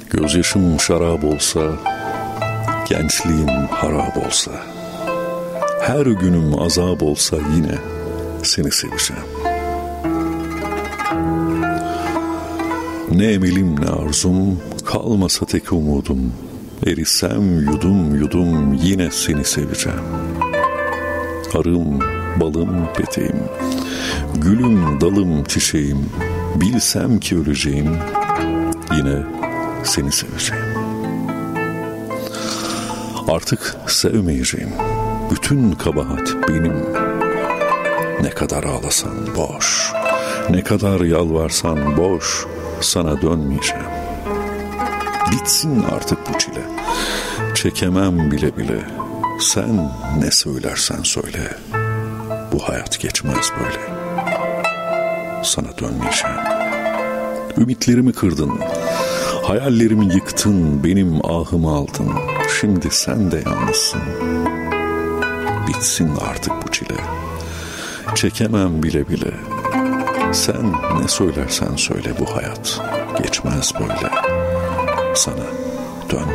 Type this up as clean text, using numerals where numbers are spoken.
Gözyaşım şarap olsa, gençliğim harap olsa, her günüm azap olsa yine seni seveceğim. Ne emelim ne arzum, kalmasa tek umudum, erisem yudum yudum yine seni seveceğim. Arım, balım, peteğim, gülüm, dalım, çiçeğim, bilsem ki öleceğim, yine seni seveceğim. Artık sevmeyeceğim, bütün kabahat benim. Ne kadar ağlasan boş, ne kadar yalvarsan boş, sana dönmeyeceğim. Bitsin artık bu çile, çekemem bile bile. Sen ne söylersen söyle, bu hayat geçmez böyle. Sana dönmeyeceğim. Ümitlerimi kırdın, hayallerimi yıktın, benim ahımı aldın. Şimdi sen de yalnızsın. Bitsin artık bu çile, çekemem bile bile. Sen ne söylersen söyle, bu hayat geçmez böyle. Sana